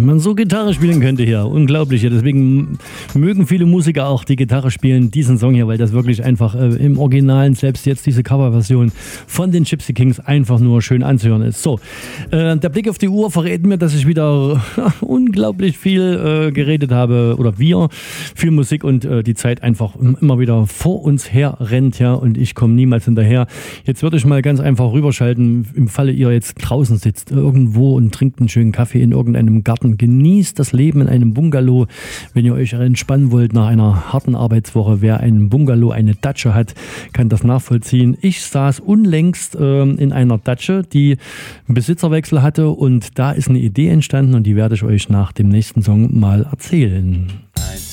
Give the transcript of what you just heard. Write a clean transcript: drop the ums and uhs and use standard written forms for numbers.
wenn man so Gitarre spielen könnte hier. Unglaublich. Deswegen mögen viele Musiker auch die Gitarre spielen, diesen Song hier, weil das wirklich einfach im Originalen, selbst jetzt diese Coverversion von den Gypsy Kings, einfach nur schön anzuhören ist. So, der Blick auf die Uhr verrät mir, dass ich wieder unglaublich viel geredet habe, oder wir, für Musik, und die Zeit einfach immer wieder vor uns her rennt, ja, und ich komme niemals hinterher. Jetzt würde ich mal ganz einfach rüberschalten, im Falle ihr jetzt draußen sitzt, irgendwo und trinkt einen schönen Kaffee in irgendeinem Garten. Genießt das Leben in einem Bungalow, wenn ihr euch entspannen wollt nach einer harten Arbeitswoche. Wer einen Bungalow, eine Datsche hat, kann das nachvollziehen. Ich saß unlängst in einer Datsche, die einen Besitzerwechsel hatte, und da ist eine Idee entstanden, und die werde ich euch nach dem nächsten Song mal erzählen.